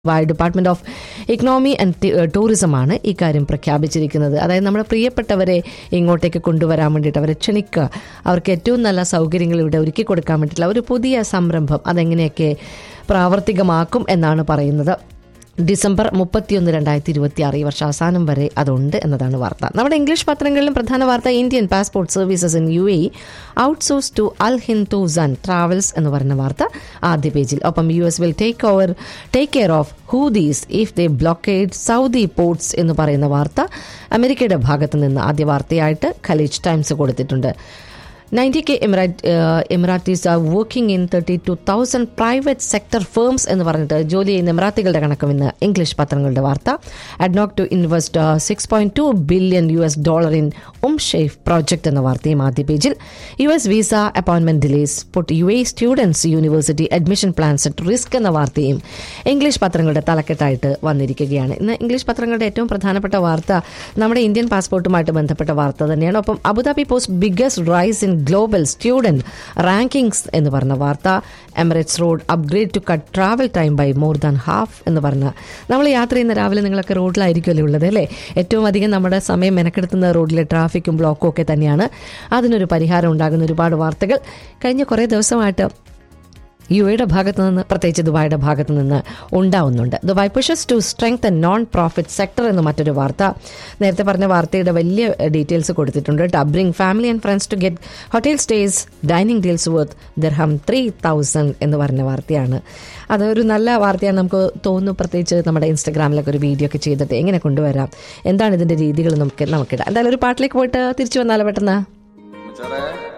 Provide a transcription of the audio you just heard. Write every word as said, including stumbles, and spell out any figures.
Dubai department of economy and ടൂറിസമാണ് ഇക്കാര്യം പ്രഖ്യാപിച്ചിരിക്കുന്നത്. അതായത് നമ്മുടെ പ്രിയപ്പെട്ടവരെ ഇങ്ങോട്ടേക്ക് കൊണ്ടുവരാൻ വേണ്ടിയിട്ട് അവരെ ക്ഷണിക്കുക, അവർക്ക് ഏറ്റവും നല്ല സൗകര്യങ്ങൾ ഇവിടെ ഒരുക്കി കൊടുക്കാൻ വേണ്ടിയിട്ടുള്ള ഒരു പുതിയ സംരംഭം അതെങ്ങനെയൊക്കെ പ്രാവർത്തികമാക്കും എന്നാണ് പറയുന്നത്. ഡിസംബർ മുപ്പത്തിയൊന്ന് രണ്ടായിരത്തി ഇരുപത്തി ആറ് ഈ വർഷം അവസാനം വരെ അതുണ്ട് എന്നതാണ് വാർത്ത. നമ്മുടെ ഇംഗ്ലീഷ് പത്രങ്ങളിലും പ്രധാന വാർത്ത Indian passport services in U A outsource to Al ഹിന്ദുസാൻ travels എന്ന് പറയുന്ന വാർത്ത ആദ്യ പേജിൽ. ഒപ്പം U S will take over take care of ഹൂദീസ് if they blockade Saudi ports എന്ന് പറയുന്ന വാർത്ത അമേരിക്കയുടെ ഭാഗത്ത് നിന്ന് ആദ്യ വാർത്തയായിട്ട് ഖലീജ് ടൈംസ് കൊടുത്തിട്ടുണ്ട്. Ninety K emirate എമിറാറ്റീസ് are working in thirty two thousand private sector firms എന്ന് പറഞ്ഞിട്ട് ജോലി ചെയ്യുന്ന എമിറാത്തികളുടെ കണക്കും ഇന്ന് ഇംഗ്ലീഷ് പത്രങ്ങളുടെ വാർത്ത. ADNOC to invest six point two billion U S dollar in ഉം ഷെയ്ഫ് പ്രോജക്ട് എന്ന വാർത്തയും ആദ്യ പേജിൽ. U S visa appointment delays puttu U A students university admission plans at risk എന്ന വാർത്തയും ഇംഗ്ലീഷ് പത്രങ്ങളുടെ തലക്കെട്ടായിട്ട് വന്നിരിക്കുകയാണ്. ഇന്ന് ഇംഗ്ലീഷ് പത്രങ്ങളുടെ ഏറ്റവും പ്രധാനപ്പെട്ട വാർത്ത നമ്മുടെ ഇന്ത്യൻ പാസ്പോർട്ടുമായിട്ട് ബന്ധപ്പെട്ട വാർത്ത തന്നെയാണ്. ഒപ്പം Abu Dhabi post biggest rice in global student rankings എന്ന് പറഞ്ഞ വാർത്ത. Emirates road upgrade to cut travel time by more than half എന്ന് പറഞ്ഞ, നമ്മൾ യാത്ര ചെയ്യുന്ന രാവിലെ നിങ്ങളൊക്കെ റോഡിലായിരിക്കുമല്ലോ ഉള്ളത് അല്ലേ? ഏറ്റവും അധികം നമ്മുടെ സമയം മെനക്കെടുത്തുന്ന റോഡിലെ ട്രാഫിക്കും ബ്ലോക്കും ഒക്കെ തന്നെയാണ്. അതിനൊരു പരിഹാരം ഉണ്ടാകുന്ന ഒരുപാട് വാർത്തകൾ കഴിഞ്ഞ കുറേ ദിവസമായിട്ട് യു എയുടെ ഭാഗത്തു നിന്ന്, പ്രത്യേകിച്ച് ദുബായിയുടെ ഭാഗത്തു നിന്ന് ഉണ്ടാവുന്നുണ്ട്. Dubai pushes to strengthen non profit sector എന്ന് മറ്റൊരു വാർത്ത. നേരത്തെ പറഞ്ഞ വാർത്തയുടെ വലിയ ഡീറ്റെയിൽസ് കൊടുത്തിട്ടുണ്ട്. Bring family and friends to get hotel stays dining deals worth dirham three thousand എന്ന് പറഞ്ഞ വാർത്തയാണ്. അതൊരു നല്ല വാർത്തയാണ് നമുക്ക് തോന്നുന്നു. പ്രത്യേകിച്ച് നമ്മുടെ ഇൻസ്റ്റഗ്രാമിലൊക്കെ ഒരു വീഡിയോ ഒക്കെ ചെയ്തിട്ട് എങ്ങനെ കൊണ്ടുവരാം, എന്താണ് ഇതിൻ്റെ രീതികൾ നമുക്ക് നമുക്കിടാം. എന്തായാലും ഒരു പാട്ടിലേക്ക് പോയിട്ട് തിരിച്ചു വന്നാലോ പെട്ടെന്ന്.